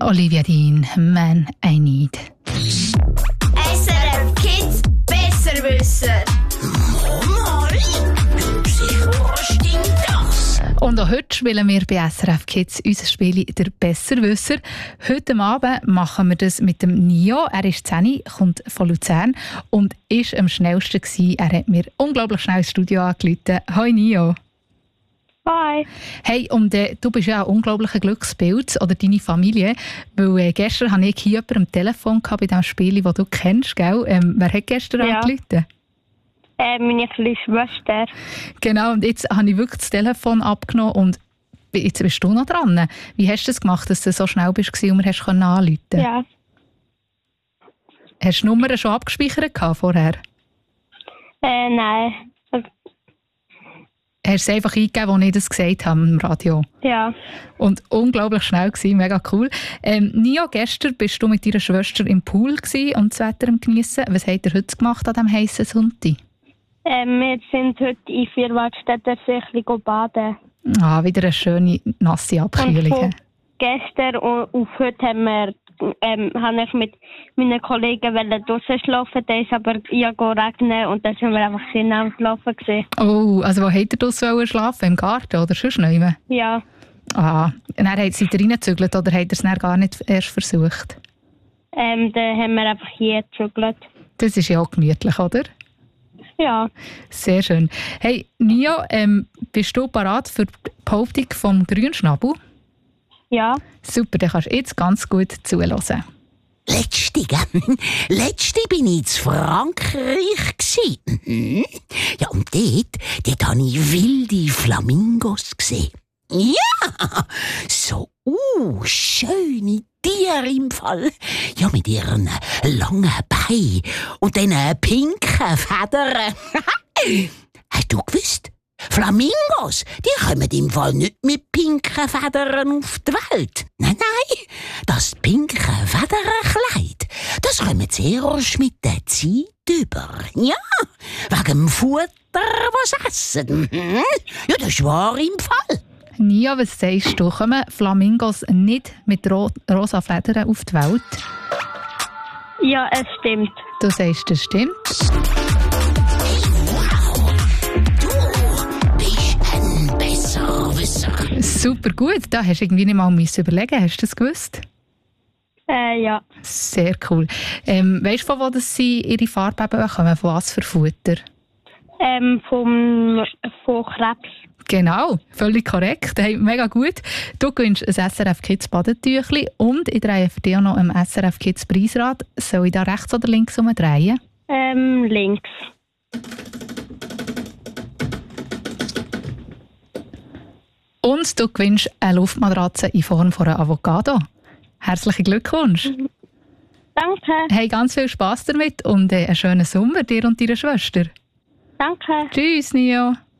Olivia Dean, Man I Need. SRF Kids Besserwisser. Stimmt das? Und auch heute spielen wir bei SRF Kids unser Spiel «Der Besserwisser». Heute Abend machen wir das mit dem Nio. Er ist 10, kommt von Luzern und ist am schnellsten gewesen. Er hat mir unglaublich schnell ins Studio angerufen. Hoi Nio. Hi. Hey, und du bist ja ein unglaublicher Glückspilz, oder deine Familie, weil gestern hatte ich hier jemanden am Telefon bei diesem Spiel, das du kennst, gell? Wer hat gestern angerufen? Meine kleine Schwester. Genau, und jetzt habe ich wirklich das Telefon abgenommen und jetzt bist du noch dran. Wie hast du das gemacht, dass du so schnell bist und mir hast anrufen können? Ja. Hast du die Nummer schon abgespeichert vorher? Nein. Hast du es einfach eingegeben, als ich das gesagt habe im Radio? Ja. Und unglaublich schnell gewesen, mega cool. Nio, gestern bist du mit deiner Schwester im Pool gewesen und das Wetter am Geniessen. Was habt ihr heute gemacht an diesem heissen Sonntag? Wir sind heute in Vierwaldstätter sicher baden. Ah, wieder eine schöne, nasse Abkühlung. Und von gestern auf heute habe ich mit meinen Kollegen draussen schlafen, da ist aber regnen und dann sind wir einfach am Schlafen gewesen. Oh, also wo habt ihr draussen schlafen? Im Garten oder sonst noch? Ja. Ah, und dann seid ihr reingezügelt oder habt ihr es dann gar nicht erst versucht? Dann haben wir einfach hier gezügelt. Das ist ja auch gemütlich, oder? Ja. Sehr schön. Hey, Nio, bist du bereit für die Behauptung vom Grünschnabel? Ja. Super, dann kannst du jetzt ganz gut zuhören. Letzte bin ich in Frankreich gsi. Ja, und dort habe ich wilde Flamingos gesehen. Ja, so schöne Tiere im Fall. Ja, mit ihren langen Beinen und diesen pinken Federn. Hast du gewusst? Flamingos, die kommen im Fall nicht mit pinken Federn auf die Welt. Nein, das pinke Federnkleid, das kommen sie erst mit der Zeit über. Ja, wegen dem Futter, was sie essen. Ja, das ist wahr im Fall. Nia, was sagst du? Kommen Flamingos nicht mit rosa Federn auf die Welt? Ja, es stimmt. Du sagst, das stimmt. Super gut, da hast du irgendwie nicht mal überlegen. Hast du das gewusst? Ja. Sehr cool. Weißt du, von wo das sie ihre Farbe bekommen? Von was für Futter? Von Krebs. Genau, völlig korrekt. Hey, mega gut. Du gewinnst ein SRF Kids Badetüchli und ich drehe für dich auch noch ein SRF Kids Preisrad. Soll ich da rechts oder links umdrehen? Links. Und du gewinnst eine Luftmatratze in Form von einer Avocado. Herzlichen Glückwunsch. Danke. Hey, ganz viel Spass damit und einen schönen Sommer dir und deiner Schwester. Danke. Tschüss, Nio.